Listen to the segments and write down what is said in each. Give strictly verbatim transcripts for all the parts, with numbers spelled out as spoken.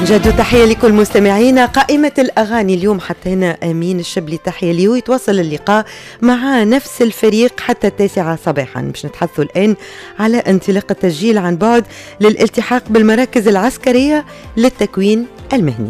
جد تحية لكل مستمعينا. قائمة الأغاني اليوم حتى هنا أمين الشبلي تحية ليه. يتواصل اللقاء مع نفس الفريق حتى التاسعة صباحا. باش نتحدثوا الآن على انطلاق التسجيل عن بعد للالتحاق بالمراكز العسكرية للتكوين المهني.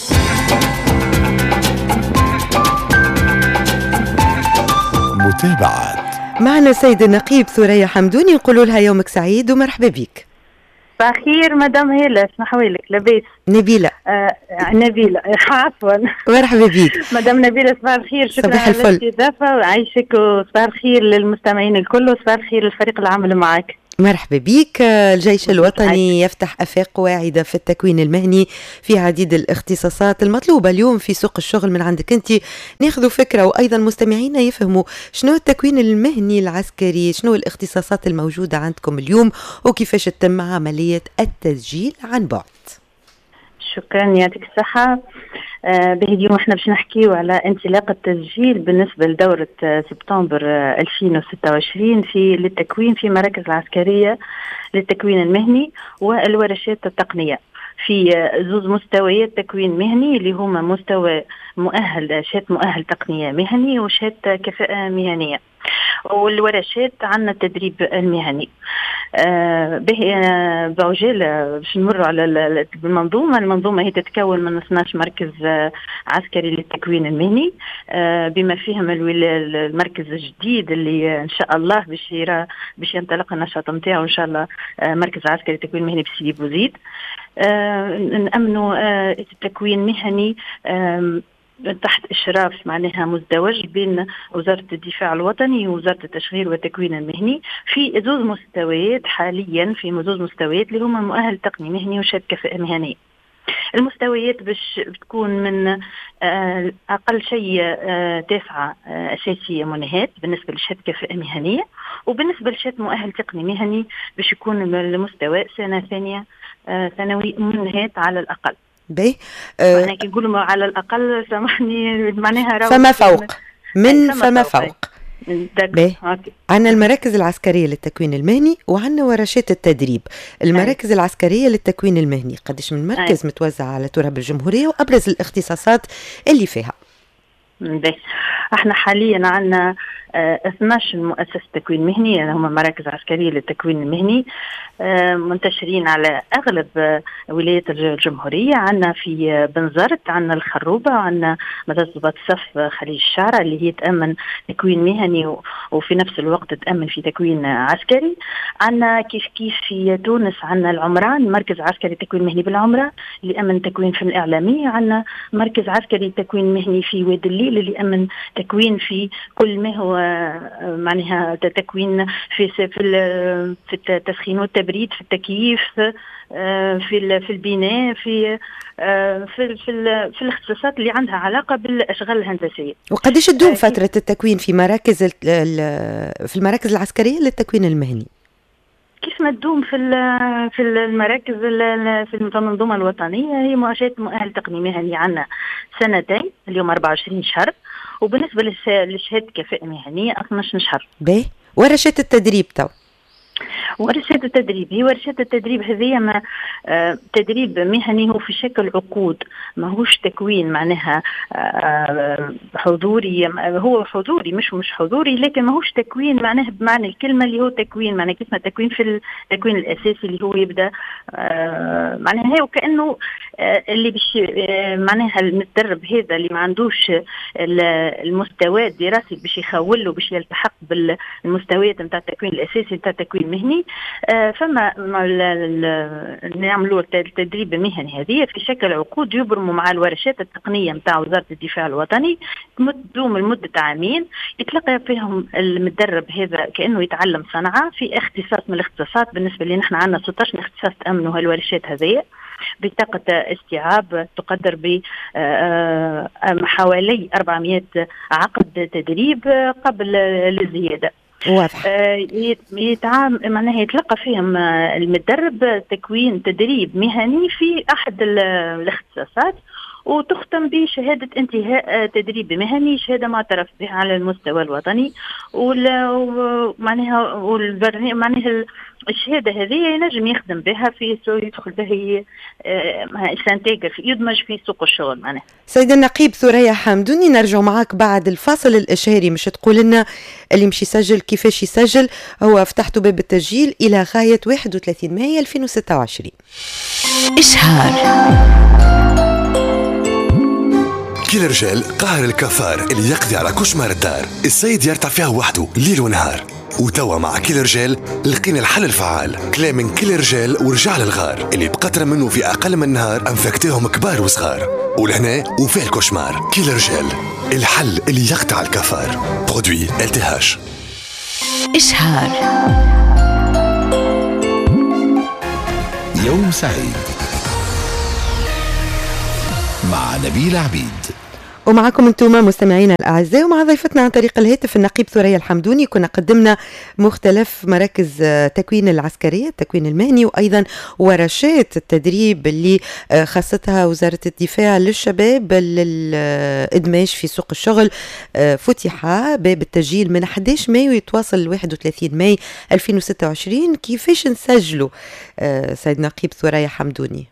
متابعة معنا السيد النقيب ثريا حمدوني، نقول لها يومك سعيد ومرحبا بك. صباح الخير مدام هيلا، شنو حوالك؟ لاباس؟ نبيلة. آه نبيلة عفوا مرحبا بك مدام نبيلة، صباح الخير. شكرا على الاستضافة وعيشك، وصباح الخير للمستمعين الكل، وصباح الخير للفريق العمل معك. مرحبا بك. الجيش الوطني يفتح آفاق واعدة في التكوين المهني في عديد الاختصاصات المطلوبة اليوم في سوق الشغل. من عندك أنت ناخذوا فكرة وأيضا مستمعينا يفهموا شنو التكوين المهني العسكري، شنو الاختصاصات الموجودة عندكم اليوم وكيفاش تتم عملية التسجيل عن بعد. شكرا، يعطيك الصحة. آه به اليوم احنا باش نحكيو على انطلاق التسجيل بالنسبة لدورة آه سبتمبر آه ألفين وستة وعشرين في للتكوين في مراكز العسكرية للتكوين المهني والورشات التقنية في آه زوز مستويات تكوين مهني اللي هما مستوى مؤهل شهادة مؤهل تقنية مهني وشهادة كفاءة مهنية، والورشات عنا التدريب المهني. آه به آه بعجالة باش نمروا على المنظومة. المنظومة هي تتكون من اثني عشر مركز آه عسكري للتكوين المهني، آه بما فيهم المركز الجديد اللي ان شاء الله باش باش ينطلق النشاط نتاعو ان شاء الله، آه مركز عسكري للتكوين المهني بسيدي بوزيد. آه نأمنوا آه التكوين مهني آه تحت إشراف معناها مزدوج بين وزارة الدفاع الوطني ووزارة التشغيل والتكوين المهني في زوز مستويات حاليا، في زوز مستويات اللي هما مؤهل تقني مهني وشهادة كفاءة مهنية. المستويات باش بتكون من أقل شيء تسعة أساسية مناهات بالنسبة لشهادة كفاءة مهنية، وبالنسبة لشهادة مؤهل تقني مهني باش يكون المستوى سنة ثانية ثانوي مناهات على الأقل. باهي أه معناها كي نقولوا على الأقل سامحني معناها فما فوق من فما فوق. عندنا المراكز العسكرية للتكوين المهني وعندنا ورشات التدريب. المراكز أي. العسكرية للتكوين المهني قديش من مركز أي. متوزع على تراب الجمهورية وأبرز الاختصاصات اللي فيها؟ باهي احنا حاليا عندنا اه اثني عشر مؤسسة تكوين مهني، يعني هم مراكز عسكرية للتكوين المهني اه منتشرين على أغلب اه ولايات الجمهورية. عندنا في بنزرت، عندنا الخروبة، عندنا مدرسة ضباط الصف خليج الشعرة اللي هي تأمن تكوين مهني وفي نفس الوقت تأمن في تكوين عسكري. عندنا كيف كيف في تونس عندنا العمران، مركز عسكري تكوين مهني بالعمرة اللي أمن تكوين في الإعلامية. عندنا مركز عسكري تكوين مهني في وادي الليل اللي أمن تكوين في كل ما هو معناها تكوين في في في التسخين والتبريد، في التكييف، في في البناء، في في في, في الاختصاصات اللي عندها علاقه بالاشغال الهندسيه. وقديش تدوم فتره التكوين في مراكز في المراكز العسكريه للتكوين المهني؟ كيف ما تدوم في في المراكز في المنظومه الوطنيه هي مؤشرات مؤهل تقني مهني عندنا سنتين، اليوم أربعة وعشرين شهر، وبالنسبه للشهاده كفاءه مهنيه اثني عشر شهر. باهي ورشات التدريب تو ورشات التدريب هي ورشات التدريب هذه ما آه تدريب مهني هو في شكل عقود، ما هوش تكوين معناها آه حضوري، هو حضوري مش مش حضوري لكن ما هوش تكوين معناها بمعنى الكلمة اللي هو تكوين معناها كيف ما تكوين في التكوين الأساسي اللي هو يبدأ آه معناها هي وكأنه آه اللي بش آه معناها المتدرب هذا اللي ما عندوش المستوى الدراسي باش يخول له باش يلتحق بالمستويات نتاع التكوين الأساسي نتاع التكوين المهني. آه فما نعملوا التدريب المهني هذه في شكل عقود يبرموا مع الورشات التقنية نتاع وزارة الدفاع الوطني، تدوم لمدة عامين، يتلقى فيهم المتدرب هذا كأنه يتعلم صنعة في اختصاص من الاختصاصات. بالنسبة لنا احنا عندنا ستة عشر اختصاص تأمنوا هالورشات هذه بطاقة استيعاب تقدر ب حوالي أربعمائة عقد تدريب قبل الزيادة. واضح. يتعامل معناها يتلقى فيهم المتدرب تكوين تدريب مهني في أحد الاختصاصات، وتختم بشهادة انتهاء تدريب مهني، شهادة معترف بها على المستوى الوطني. ومعناها والبرنامج معناها الشهادة هذه ينجم يخدم بها في يدخل به يسانتيجر يدمج في سوق الشغل. معناها سيدة النقيب ثريا حمدوني، نرجع معك بعد الفاصل الإشهاري، مش تقول لنا اللي مش يسجل كيفاش يسجل. هو فتحتوا باب التسجيل إلى غاية واحد وثلاثين مايو ألفين وستة وعشرين. إشهار. كل رجال قهر الكفار اللي يقضي على كشمار الدار، السيد يرتع فيها وحده ليل ونهار. وتوا مع كل رجال لقينا الحل الفعال، كلام من كل رجال ورجع للغار اللي بقطرة منه في أقل من نهار انفكتهم كبار وصغار. ولهنا وفيه الكشمار كل رجال، الحل اللي يقطع الكفار. برودوي التهاش. إشهار. يوم سعيد مع نبيل عبيد. ومعكم انتم مستمعينا الاعزاء، ومع ضيفتنا عن طريق الهاتف النقيب ثريا الحمدوني. كنا قدمنا مختلف مراكز تكوين العسكريه، التكوين المهني، وايضا ورشات التدريب اللي خاصتها وزاره الدفاع للشباب للادماج في سوق الشغل. فتح باب التسجيل من أحد عشر مايو يتواصل ل واحد وثلاثين مايو ألفين وستة وعشرين. كيفاش نسجلوا سيد نقيب ثريا حمدوني؟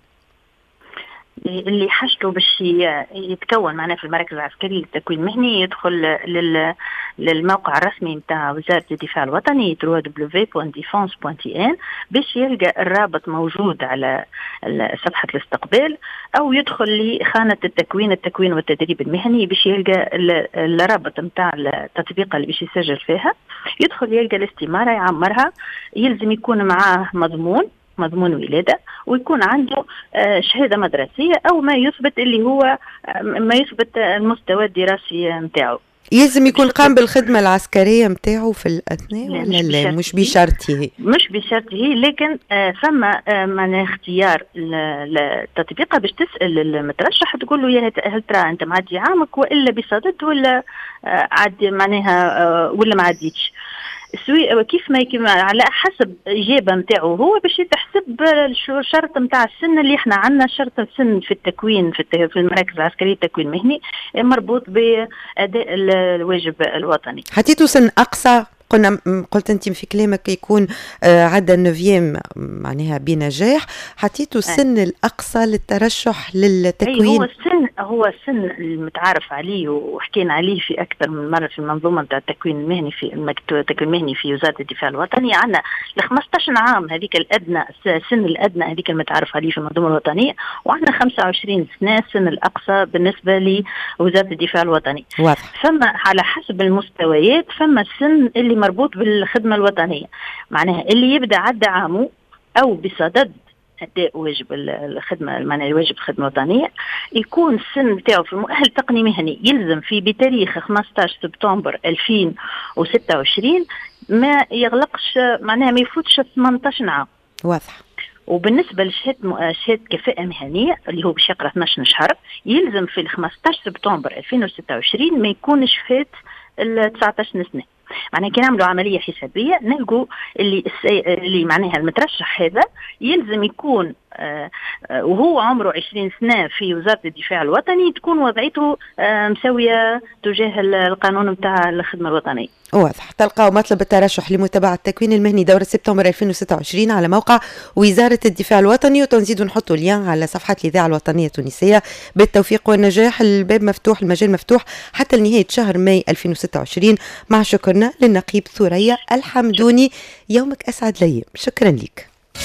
اللي حاجته باش يتكون معنا في المراكز العسكرية للتكوين المهني يدخل لل... للموقع الرسمي متاع وزارة الدفاع الوطني دبليو دبليو دبليو دوت ديفونس دوت ان باش يلقى الرابط موجود على صفحة الاستقبال، أو يدخل لخانة التكوين التكوين والتدريب المهني باش يلقى الرابط متاع التطبيق اللي باش يسجل فيها. يدخل يلقى الاستمارة يعمرها، يلزم يكون معاه مضمون مضمون ولادة، ويكون عنده شهادة مدرسية أو ما يثبت اللي هو ما يثبت المستوى الدراسي متاعه. يلزم يكون قام بالخدمة العسكرية متاعه في الأثناء ولا لا؟ مش بشرطه مش بشرطه لكن فما معنى اختيار التطبيق باش تسأل المترشح تقول له يا هل ترى أنت معدي عامك وإلا بصدد ولا عادي معناها ولا ما عديتش. سوي كيف ما يكون على حسب إجابة متاعه هو باش يتحسب شرط متاع السن اللي احنا عندنا. شرط السن في التكوين في المراكز العسكرية التكوين المهني مربوط بأداء الواجب الوطني. حطيتوا سن أقصى؟ قلنا قلت أنت في كلامك يكون عدى النوفيام معناها بنجاح. حطيتوا السن آه. الأقصى للترشح للتكوين؟ هو السن هو السن المتعارف عليه وحكينا عليه في أكثر من مرة في المنظومة بتاع التكوين المهني في التكوين المهني في وزارة الدفاع الوطني. عندنا ل خمسة عشر عام هذيك الأدنى، السن الأدنى هذيك المتعارف عليه في المنظومة الوطنية، وعندنا خمسة وعشرين سنة السن الأقصى بالنسبة لوزارة الدفاع الوطني. واضح. فما على حسب المستويات فما السن اللي مربوط بالخدمة الوطنية، معناها اللي يبدأ عدى عامه أو بصدد أداء واجب الخدمة معناها واجب الخدمة الوطنية يكون السن بتاعه في المؤهل التقني مهني يلزم في بتاريخ خمسة عشر سبتمبر ألفين وستة وعشرين ما يغلقش معناها ما يفوتش ثمانية عشر عام. واضح. وبالنسبة لشهادة شهادة كفاءة مهنية اللي هو باش يقرأ اثني عشر شهر يلزم في خمسة عشر سبتمبر ألفين وستة وعشرين ما يكونش فات ال تسعة عشر سنة. معناها كي نعملوا عملية حسابية نلقوا اللي اللي معناها المترشح هذا يلزم يكون آه آه وهو عمره عشرين سنة في وزارة الدفاع الوطني تكون وضعيته آه مساوية تجاه القانون متاع الخدمة الوطنية. واضح. تلقاو مطلب الترشح لمتابعة التكوين المهني دورة سبتمبر ألفين وستة وعشرين على موقع وزارة الدفاع الوطني، وتنزيد نحطوا اليان على صفحة الإذاعة الوطنية التونسية. بالتوفيق والنجاح، الباب مفتوح، المجال مفتوح حتى لنهاية شهر ماي ألفين وستة وعشرين. مع شكرنا للنقيب ثريا الحمدوني. يومك أسعد الأيام. شكرا لك.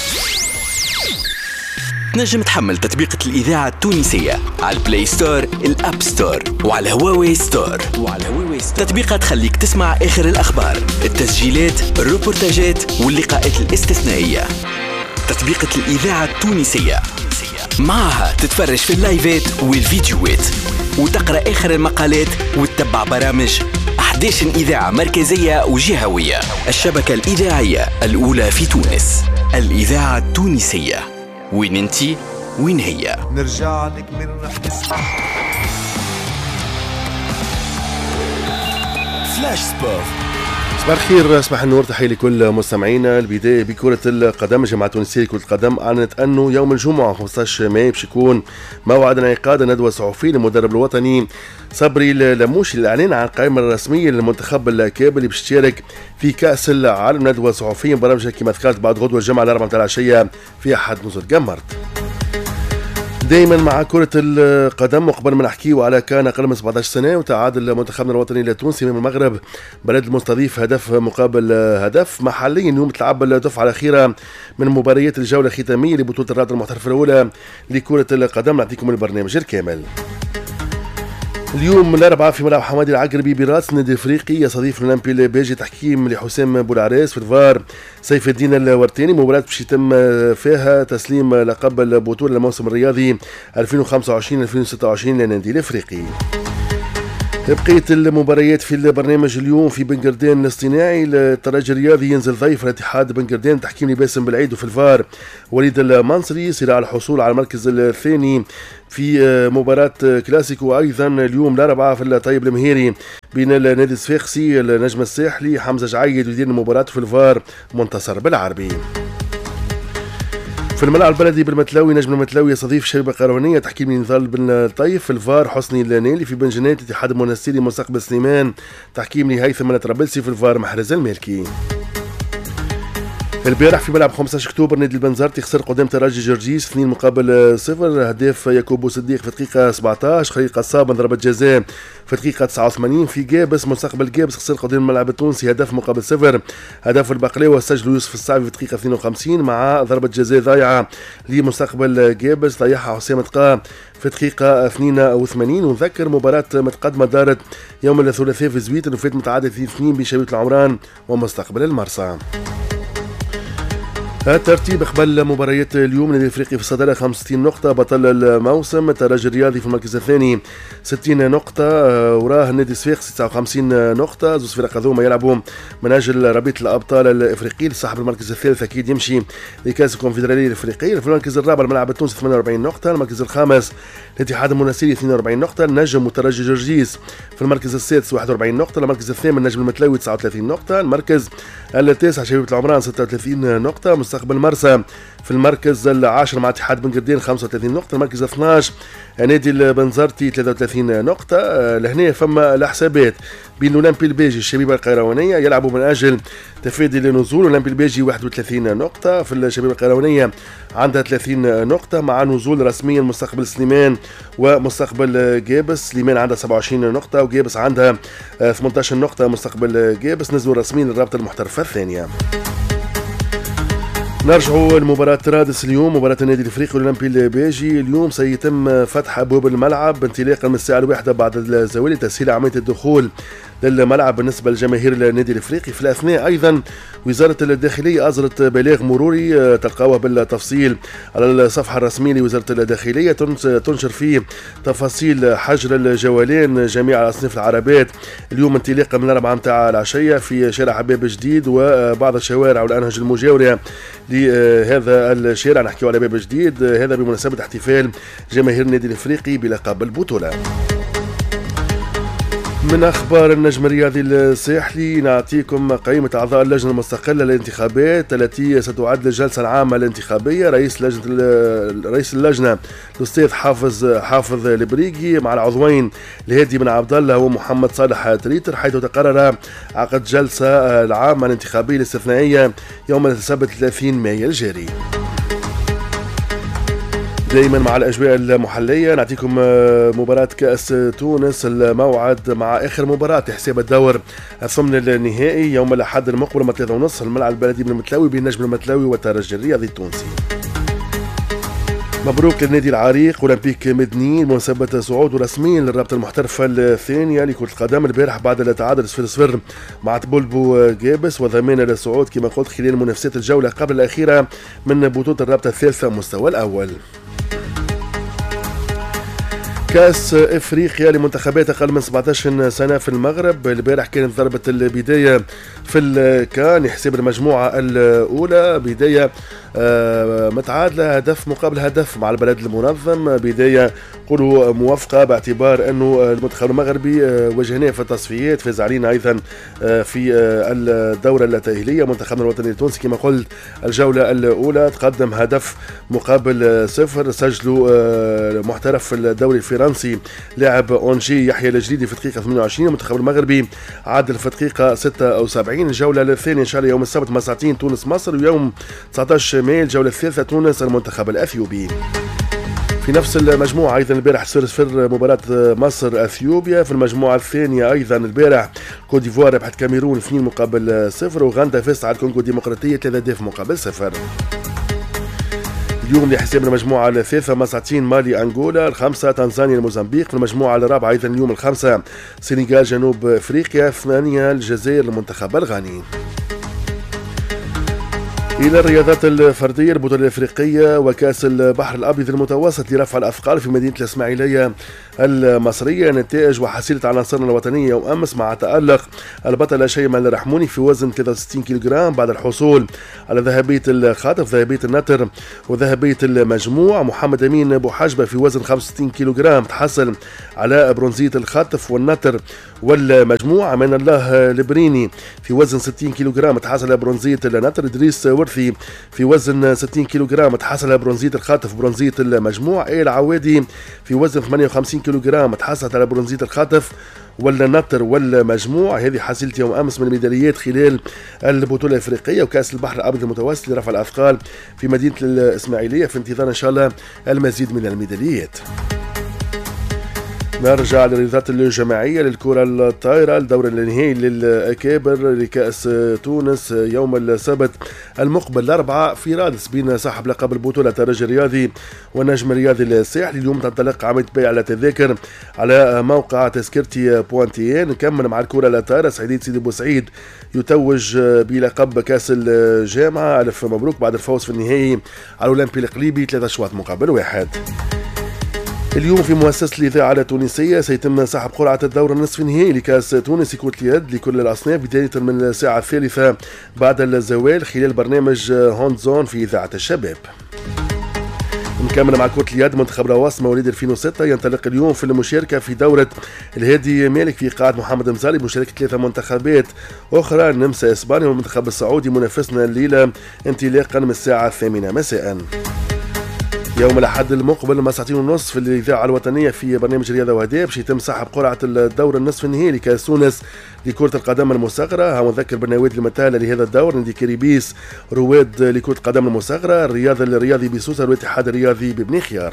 تنجم تحمل تطبيقة الإذاعة التونسية على البلاي ستور، الأب ستور، وعلى هواوي ستور. وعلى هواوي ستور تطبيقة تخليك تسمع آخر الأخبار، التسجيلات، الروبورتاجات واللقاءات الاستثنائية. تطبيقة الإذاعة التونسية معها تتفرج في اللايفات والفيديوهات وتقرأ آخر المقالات وتتبع برامج أحد عشر إذاعة مركزية وجهوية. الشبكة الإذاعية الأولى في تونس، الإذاعة التونسية. وين انتي وين هي؟ نرجع لك من نسمع فلاش سبور صباح الخير، صباح النور، تحية لكل مستمعينا. البداية بكرة القدم. الجماعة التونسية لكرة القدم أعلنت أنه يوم الجمعة خمسة عشر مايو باش يكون موعد انعقاد ندوة صحفية للمدرب الوطني صبري لموشي للإعلان عن القائمة الرسمية للمنتخب الكابل اللي باش تشارك في كأس العالم. ندوة صحفية مبرمجة كما ذكرت بعد غدوة الجمعة الأربعة متاع العشية في أحد نزل جمرت. دائما مع كرة القدم، وقبل ما نحكيو على كان أقل من سبعة عشر سنة وتعادل منتخبنا الوطني التونسي من المغرب بلد المستضيف هدف مقابل هدف. محليا اليوم تلعب الدفعة الأخيرة من مباريات الجولة الختامية لبطولة الرابطة المحترفة الأولى لكرة القدم. نعطيكم البرنامج الكامل. اليوم الأربعاء في ملعب حمادي العقربي براس النادي الافريقي يستضيف الاولمبي البيجي تحكيم لحسام بولعريس في الفار سيف الدين الورتاني. مباراة باش يتم فيها تسليم لقب البطولة الموسم الرياضي ألفين وخمسة وعشرين ألفين وستة وعشرين للنادي الافريقي. بقية المباريات في البرنامج اليوم في بنقردان الاصطناعي الترجي الرياضي ينزل ضيف الاتحاد بنقردان تحكيم باسم بالعيد، وفي الفار وليد المنصري صراع الحصول على المركز الثاني في مباراة كلاسيكو. أيضا اليوم الأربعاء في الطيب المهيري بين النادي الصفاقسي النجم الساحلي حمزة جعيد يدير المباراة في الفار منتصر بالعربي. في الملعب البلدي بالمتلاوي نجم المتلاوي يستضيف شبيبة قروانية تحكيم نضال بن طيف. في الفار حسني النيلي. في بنجنات اتحاد المنستيري مستقبل سليمان تحكيم لهيثم الطرابلسي. في الفار محرز المالكي. البارح في ملعب خمسة عشر اكتوبر نادي البنزرتي خسر قدام ترجي جرجيس اثنين مقابل صفر. هداف يعقوب صديق في دقيقة سبعة عشر، خليل قصاب ضربة جزاء في دقيقة تسعة وثمانين. في جابس مستقبل جابس خسر قدام الملعب التونسي هدف مقابل صفر. هدف البقلاوي سجله يوسف الصعبي في دقيقة اثنين وخمسين مع ضربة جزاء ضايعة لمستقبل جابس ضيعها حسام تقا في دقيقة اثنين وثمانين. ونذكر مباراة متقدمة دارت يوم الثلاثاء في زويت وفات متعادل اثنين اثنين بين شبيبة العمران ومستقبل المرسى. الترتيب قبل مباريات اليوم النادي الافريقي في الصدارة خمسة وستين نقطة بطل الموسم. الترجي الرياضي في المركز الثاني ستين نقطة، وراه النادي الصفاقسي تسعة وخمسين نقطة. زوج فرق هذوما يلعبوا من اجل ربيط الابطال الافريقي. صاحب المركز الثالث اكيد يمشي لكاس الكونفدرالية الافريقية. في المركز الرابع الملعب التونسي ثمانية وأربعين نقطة. المركز الخامس الاتحاد المنستيري اثنين وأربعين نقطة. النجم والترجي جرجيس في المركز السادس واحد وأربعين نقطة. المركز الثامن النجم المتلاوي تسعة وثلاثين نقطة. المركز التاسع شبيبة العمران ستة وثلاثين نقطة. مستقبل مرسى في المركز العاشر مع اتحاد بنقردان خمسة وثلاثين نقطة. المركز اثني عشر نادي البنزرتي ثلاثة وثلاثين نقطة. لهنا فما الحسابات بين الاولمبي البيجي الشبيبة القيروانية يلعبوا من اجل تفادي للنزول. الاولمبي البيجي واحد وثلاثين نقطة. في الشبيبة القيروانية عندها ثلاثين نقطة مع نزول رسميا مستقبل سليمان ومستقبل جابس. سليمان عندها سبعة وعشرين نقطة وجابس عندها ثمانية عشر نقطة. مستقبل جابس نزلوا رسميا للرابطة المحترفة الثانية. نرجعوا لمباراة رادس اليوم، مباراة النادي الافريقي والاولمبي البيجي. اليوم سيتم فتح ابواب الملعب انطلاقا من الساعة الواحدة بعد الزوال تسهيل عملية الدخول للملعب بالنسبة لجماهير النادي الافريقي. في الاثناء ايضا وزارة الداخلية اصدرت بلاغ مروري تلقاوه بالتفصيل على الصفحة الرسمية لوزارة الداخلية تنشر فيه تفاصيل حجر الجوالين جميع الاصناف العربات اليوم انطلاقا من الأربعة متاع العشية في شارع حباب جديد وبعض الشوارع والانهج المجاورة لهذا الشارع. نحكيو على باب جديد، هذا بمناسبة احتفال جماهير النادي الافريقي بلقب البطولة. من أخبار النجم الرياضي الساحلي نعطيكم قائمة أعضاء اللجنة المستقلة للانتخابات التي ستعد الجلسة العامة الانتخابية. رئيس لجنة رئيس اللجنة الأستاذ حافظ حافظ البريقي مع العضوين الهادي بن عبد الله ومحمد صالح تريتر، حيث تقرر عقد جلسة العامة الانتخابية الاستثنائية يوم السبت ثلاثين مايو الجاري. دائما مع الأجواء المحلية نعطيكم مباراة كأس تونس الموعد مع آخر مباراة حساب الدور الثمن النهائي يوم الأحد المقبل ثلاثة ونصف الملعب البلدي بن المتلاوي بين نجم المتلاوي والترجي الرياضي التونسي. مبروك للنادي العريق أولمبيك مدني بمناسبة صعود رسميا للرابطة المحترفة الثانية لكرة القدم البارح بعد التعادل صفر صفر مع تبولبو جابس وضمان للصعود كما قلت خلال منافسات الجولة قبل الأخيرة من بطولة الرابطة الثالثة مستوى الأول. كأس إفريقيا لمنتخبات أقل من سبعة عشر سنة في المغرب. البارح كانت ضربة البداية في الكان حساب المجموعة الأولى، بداية متعادلة هدف مقابل هدف مع البلد المنظم. بداية قولوا موافقة باعتبار أنه المنتخب المغربي واجهناه في التصفيات، فاز علينا أيضا في الدورة التأهيلية. منتخبنا الوطني التونسي كما قلت الجولة الأولى تقدم هدف مقابل صفر، سجلوا محترف الدوري الفرنسي لاعب أونجي يحيى الجريدي في دقيقة ثمانية وعشرين. المنتخب المغربي عادل في دقيقة ستة وسبعين. الجولة الثانية إن شاء الله يوم السبت مساء ساعتين تونس مصر، ويوم تسعة عشر ماي الجولة الثالثة تونس المنتخب الأثيوبي. في نفس المجموعة أيضا البارح صفر صفر مباراة مصر أثيوبيا. في المجموعة الثانية أيضا البارح كوت ديفوار ربحت كاميرون اثنين مقابل صفر، وغندا فازت على الكونغو الديمقراطية ثلاثة أهداف مقابل صفر. اليوم لحساب المجموعة الثالثة مساعتين مالي أنغولا، الخمسة تنزانيا الموزمبيق. في المجموعة الرابعة أيضا اليوم الخمسة سنغال جنوب أفريقيا، ثمانية الجزائر المنتخب الغاني. إلى الرياضات الفردية، البطولة الأفريقية وكأس البحر الأبيض المتوسط لرفع الأثقال في مدينة الإسماعيلية المصرية. نتائج وحصيلة عناصرنا الوطنية يوم أمس مع تألق البطلة شيماء الرحموني في وزن ثلاثة وستين كيلوغرام بعد الحصول على ذهبية الخاطف، ذهبية النتر وذهبية المجموع. محمد أمين بوحجبة في وزن خمسة وستين كيلوغرام تحصل على برونزية الخاطف والنتر والمجموع. أمان الله البريني في وزن ستين كيلوغرام تحصل على برونزية النتر. إدريس ورثي في وزن ستين كيلوغرام تحصل على برونزية الخاطف برونزية المجموع. إيه العوادي في وزن ثمانية وخمسين كيلوغرام تحصلت على برونزية الخاطف والنتر والمجموع. هذه حصيلة يوم أمس من الميداليات خلال البطولة الأفريقية وكأس البحر الأبيض المتوسط لرفع الأثقال في مدينة الإسماعيلية، في انتظار إن شاء الله المزيد من الميداليات. نرجع للرياضات الجماعية للكرة الطائرة، الدور النهائي للأكابر لكأس تونس يوم السبت المقبل الأربعاء في رادس بين صاحب لقب البطولة الترجي الرياضي والنجم الرياضي الساحلي. اليوم تنطلق عملية بيع على تذاكر على موقع تذكرتي بوانتيين. نكمل مع الكرة الطائرة، سعيد سيدي بوسعيد يتوج بلقب كأس الجامعة، ألف مبروك بعد الفوز في النهائي على الأولمبي الإقليمي ثلاثة أشواط مقابل واحد. اليوم في مؤسسة الإذاعة التونسية سيتم سحب قرعة الدور النصف النهائي لكأس تونس كرة اليد لكل الأصناف بداية من الساعة الثالثة بعد الزوال خلال برنامج هوند زون في إذاعة الشباب. نكمل مع كرة اليد. منتخب رواس مواليد ألفين وستة ينطلق اليوم في المشاركة في دورة الهادي مالك في قاعة محمد مزالي بمشاركة ثلاثة منتخبات أخرى، النمسا إسبانيا والمنتخب السعودي منافسنا الليلة انطلاقا من الساعة الثامنة مساء. يوم الأحد المقبل مع ساعتين ونصف في الإذاعة الوطنية في برنامج رياضة وهداف سيتم سحب قرعة الدور النصف النهائي لكأس تونس لكرة القدم المصغرة. ونذكر بالنوادي المتاهلة لهذا الدور: نادي كريبيس رواد لكرة القدم المصغرة، الرياض الرياضي بسوسة والاتحاد الرياضي ببني خيار.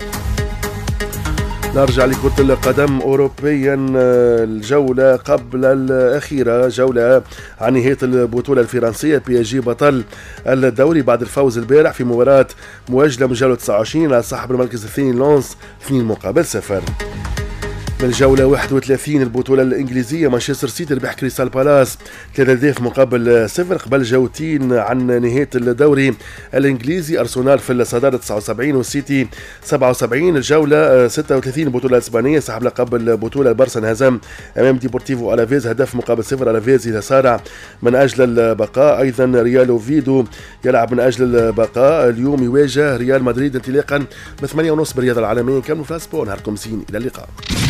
نرجع لكرة القدم أوروبيا، الجولة قبل الأخيرة، جولة عن نهاية البطولة الفرنسية. بي اس جي بطل الدوري بعد الفوز البارح في مباراة مؤجلة من جولة تسعة وعشرين على صاحب المركز الثاني لونس اثنين مقابل صفر. من الجولة واحد وثلاثين البطولة الإنجليزية، مانشستر سيتي ربح كريستال بالاس ثلاثة أهداف مقابل صفر. قبل جولتين عن نهاية الدوري الإنجليزي، أرسنال في الصدارة تسعة وسبعين والسيتي سبعة وسبعين. الجولة ستة وثلاثين البطولة الإسبانية، صاحب لقب البطولة البارسا انهزم أمام ديبورتيفو ألافيز هدف مقابل صفر. ألافيز يتسارع من أجل البقاء. أيضا ريال اوفيدو يلعب من أجل البقاء، اليوم يواجه ريال مدريد انطلاقا من ثمانية ونصف بالرياضة العالمية. كملوا فلاش سبور، نهاركم زين، إلى اللقاء.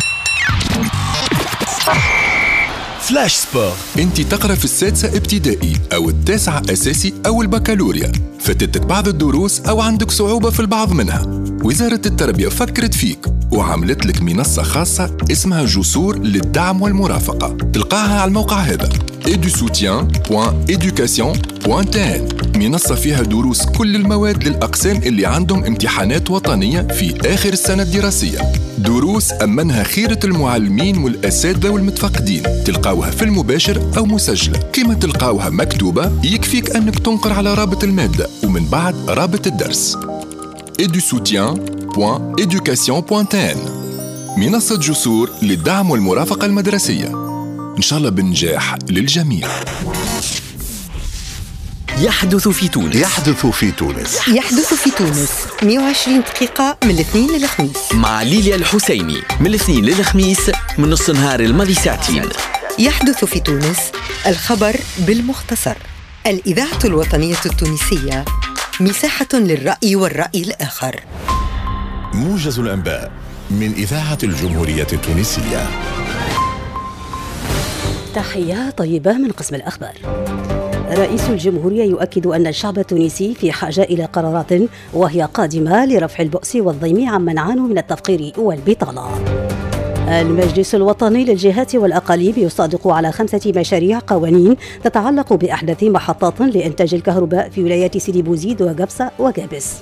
فلاش سبور. انت تقرا في السادسة ابتدائي او التاسعة اساسي او البكالوريا، فاتتك بعض الدروس او عندك صعوبة في البعض منها، وزارة التربية فكرت فيك وعملت لك منصة خاصة اسمها جسور للدعم والمرافقة. تلقاها على الموقع هذا ايدو سوتيان دوت إيدوكاسيون دوت تي إن. منصة فيها دروس كل المواد للأقسام اللي عندهم امتحانات وطنية في آخر السنة الدراسية. دروس أمنها خيرة المعلمين والأساتذة والمتفقدين، تلقاوها في المباشر أو مسجلة. كما تلقاوها مكتوبة يكفيك أنك تنقر على رابط المادة ومن بعد رابط الدرس. ايدو سوتيان دوت إيدوكاسيون دوت تي إن، منصة جسور للدعم والمرافقة المدرسية، إن شاء الله بنجاح للجميع. يحدث في تونس. يحدث في تونس. يحدث في تونس مئة وعشرين دقيقة من الاثنين للخميس مع ليليا الحسيني من الاثنين للخميس من نص نهار الماضي ساعتين. يحدث في تونس، الخبر بالمختصر. الإذاعة الوطنية التونسية مساحة للرأي والرأي الآخر. موجز الأنباء من إذاعة الجمهورية التونسية. تحية طيبة من قسم الأخبار. رئيس الجمهورية يؤكد أن الشعب التونسي في حاجة إلى قرارات وهي قادمة لرفع البؤس والضيم عمن عانوا من التفقير والبطالة. المجلس الوطني للجهات والأقاليم يصادق على خمسة مشاريع قوانين تتعلق بأحدث محطات لإنتاج الكهرباء في ولايات سيدي بوزيد وقبصة وقابس.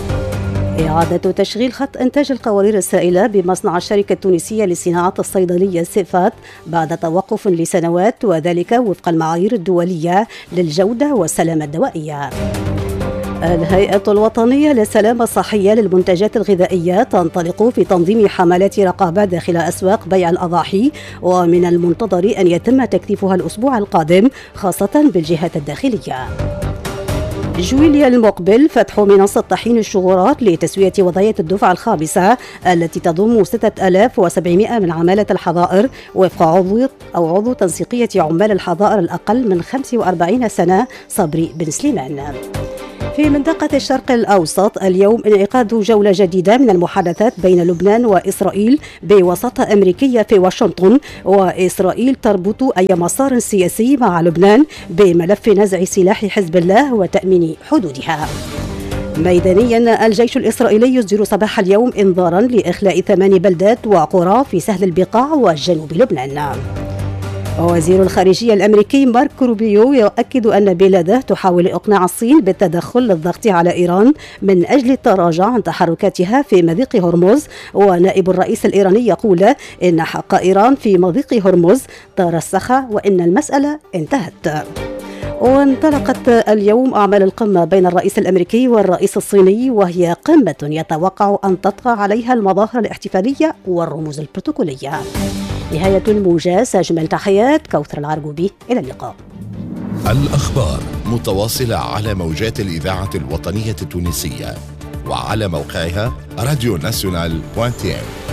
إعادة تشغيل خط إنتاج القوارير السائلة بمصنع الشركة التونسية للصناعات الصيدلية سيفات بعد توقف لسنوات، وذلك وفق المعايير الدولية للجودة والسلامة الدوائية. الهيئة الوطنية للسلامة الصحية للمنتجات الغذائية تنطلق في تنظيم حملات رقابة داخل أسواق بيع الأضاحي، ومن المنتظر أن يتم تكثيفها الأسبوع القادم خاصة بالجهات الداخلية. جويليا المقبل فتح منصة طحين الشغورات لتسوية وضعية الدفعة الخامسة التي تضم ستة آلاف وسبعمائة من عمالة الحظائر وفق عضو أو عضو تنسيقية عمال الحظائر الأقل من خمس وأربعين سنة صبري بن سليمان. في منطقة الشرق الأوسط اليوم انعقاد جولة جديدة من المحادثات بين لبنان وإسرائيل بوساطة أمريكية في واشنطن، وإسرائيل تربط أي مسار سياسي مع لبنان بملف نزع سلاح حزب الله وتأمين حدودها. ميدانيا الجيش الإسرائيلي يصدر صباح اليوم إنذارا لإخلاء ثمان بلدات وقرى في سهل البقاع وجنوب لبنان. وزير الخارجية الأمريكي مارك روبيو يؤكد أن بلاده تحاول إقناع الصين بالتدخل للضغط على إيران من أجل التراجع عن تحركاتها في مضيق هرمز. ونائب الرئيس الإيراني يقول إن حق إيران في مضيق هرمز ترسخ وإن المسألة انتهت. وانطلقت اليوم أعمال القمة بين الرئيس الأمريكي والرئيس الصيني، وهي قمة يتوقع أن تطغى عليها المظاهر الاحتفالية والرموز البروتوكولية. نهاية الموجز، أجمل تحيات كوثر العرقوبي، إلى اللقاء. الأخبار متواصلة على موجات الإذاعة الوطنية التونسية وعلى موقعها راديو ناسيونال دوت تي ام.